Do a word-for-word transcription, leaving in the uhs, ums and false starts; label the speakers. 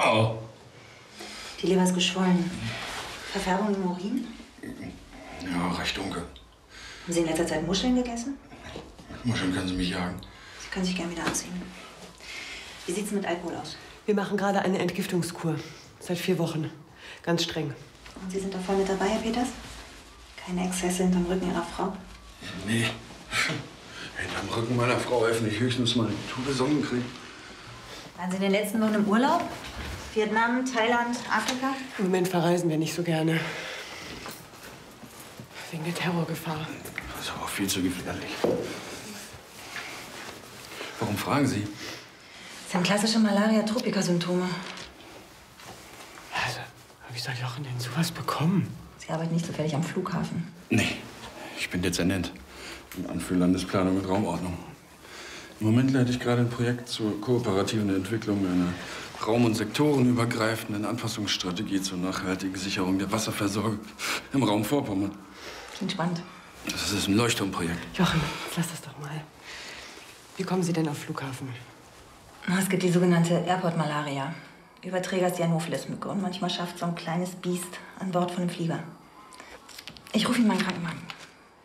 Speaker 1: Oh.
Speaker 2: Die Leber ist geschwollen. Verfärbung im Urin?
Speaker 1: Ja, recht dunkel.
Speaker 2: Haben Sie in letzter Zeit Muscheln gegessen?
Speaker 1: Muscheln können Sie mich jagen.
Speaker 2: Sie können sich gern wieder anziehen. Wie sieht's mit Alkohol aus?
Speaker 3: Wir machen gerade eine Entgiftungskur. Seit vier Wochen. Ganz streng.
Speaker 2: Und Sie sind da voll mit dabei, Herr Peters? Keine Exzesse hinterm Rücken Ihrer Frau?
Speaker 1: Nee. Hinterm Rücken meiner Frau öffne ich höchstens mal eine Tube Sonnencreme.
Speaker 2: Waren Sie in den letzten Wochen im Urlaub? Vietnam, Thailand, Afrika?
Speaker 3: Im Moment verreisen wir nicht so gerne. Wegen der Terrorgefahr.
Speaker 1: Das ist aber auch viel zu gefährlich. Warum fragen Sie?
Speaker 2: Das sind klassische Malaria-Tropiker-Symptome.
Speaker 3: Also, wie soll Jochen denn sowas bekommen?
Speaker 2: Sie arbeiten nicht zufällig am Flughafen.
Speaker 1: Nee, ich bin Dezernent im Amt für Landesplanung und Raumordnung. Im Moment leite ich gerade ein Projekt zur kooperativen Entwicklung einer raum- und sektorenübergreifenden Anpassungsstrategie zur nachhaltigen Sicherung der Wasserversorgung im Raum Vorpommern.
Speaker 2: Klingt spannend.
Speaker 1: Das ist ein Leuchtturmprojekt.
Speaker 3: Jochen, lass das doch mal. Wie kommen Sie denn auf Flughafen?
Speaker 2: Es gibt die sogenannte Airport-Malaria. Überträger ist die Anopheles-Mücke und manchmal schafft so ein kleines Biest an Bord von einem Flieger. Ich rufe Ihnen meinen Krankenwagen.